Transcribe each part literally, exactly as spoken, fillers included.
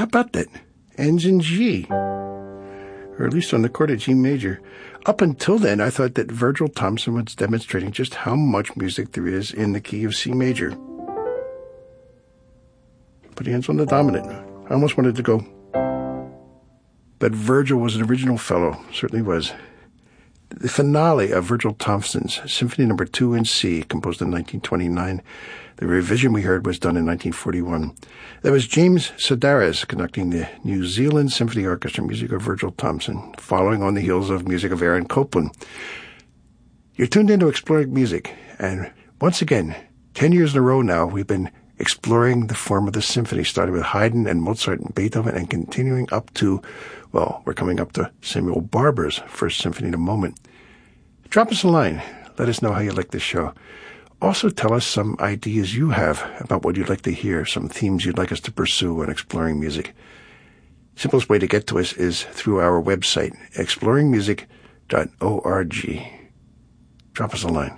How about that? Ends in G. Or at least on the chord of G major. Up until then, I thought that Virgil Thomson was demonstrating just how much music there is in the key of C major. Put your hands on the dominant. I almost wanted to go. But Virgil was an original fellow, certainly was. The finale of Virgil Thomson's Symphony Number Two in C, composed in nineteen twenty-nine. The revision we heard was done in nineteen forty-one. That was James Sedaris conducting the New Zealand Symphony Orchestra, music of Virgil Thomson, following on the heels of music of Aaron Copland. You're tuned into Exploring Music, and once again, ten years in a row now, we've been exploring the form of the symphony, starting with Haydn and Mozart and Beethoven, and continuing up to, well, we're coming up to Samuel Barber's First Symphony in a moment. Drop us a line. Let us know how you like this show. Also tell us some ideas you have about what you'd like to hear, some themes you'd like us to pursue when exploring music. Simplest way to get to us is through our website, exploring music dot org. Drop us a line.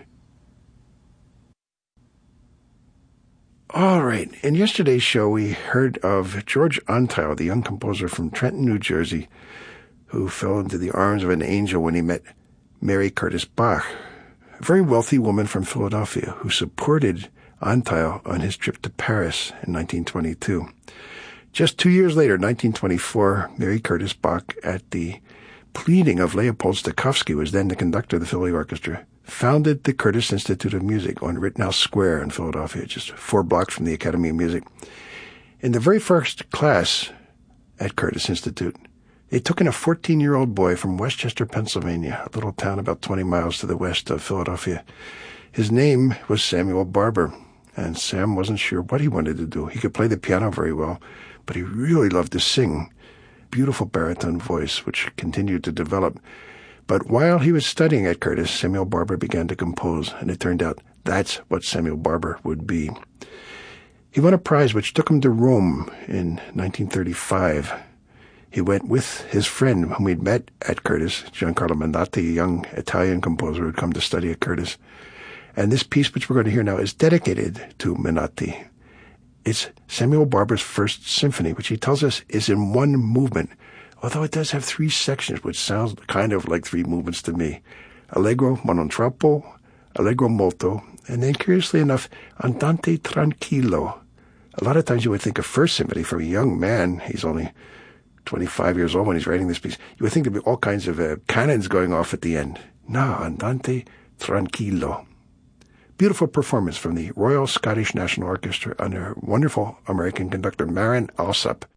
All right. In yesterday's show, we heard of George Antheil, the young composer from Trenton, New Jersey, who fell into the arms of an angel when he met Mary Curtis Bach, a very wealthy woman from Philadelphia who supported Antheil on his trip to Paris in nineteen twenty-two. Just two years later, nineteen twenty-four, Mary Curtis Bach, at the pleading of Leopold Stokowski, who was then the conductor of the Philly Orchestra, founded the Curtis Institute of Music on Rittenhouse Square in Philadelphia, just four blocks from the Academy of Music. In the very first class at Curtis Institute, they took in a fourteen-year-old boy from Westchester, Pennsylvania, a little town about twenty miles to the west of Philadelphia. His name was Samuel Barber, and Sam wasn't sure what he wanted to do. He could play the piano very well, but he really loved to sing. Beautiful baritone voice, which continued to develop. But while he was studying at Curtis, Samuel Barber began to compose, and it turned out that's what Samuel Barber would be. He won a prize which took him to Rome in nineteen thirty-five. He went with his friend whom he'd met at Curtis, Giancarlo Menotti, a young Italian composer who had come to study at Curtis. And this piece, which we're going to hear now, is dedicated to Menotti. It's Samuel Barber's First Symphony, which he tells us is in one movement, although it does have three sections, which sounds kind of like three movements to me. Allegro ma non troppo, Allegro molto, and then, curiously enough, Andante tranquillo. A lot of times you would think of First Symphony for a young man. He's only twenty-five years old when he's writing this piece. You would think there'd be all kinds of uh, cannons going off at the end. No, Andante tranquillo. Beautiful performance from the Royal Scottish National Orchestra under wonderful American conductor Marin Alsop.